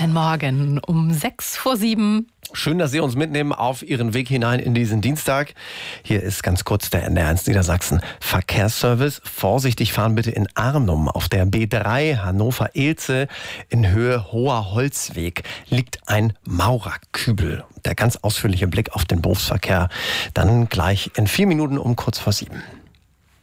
Guten Morgen um 6:06. Schön, dass Sie uns mitnehmen auf Ihren Weg hinein in diesen Dienstag. Hier ist ganz kurz der NDR1 Niedersachsen Verkehrsservice. Vorsichtig fahren bitte in Arnum. Auf der B3 Hannover-Elze in Höhe Hoher Holzweg liegt ein Maurerkübel. Der ganz ausführliche Blick auf den Berufsverkehr dann gleich in 4 Minuten um kurz vor 7.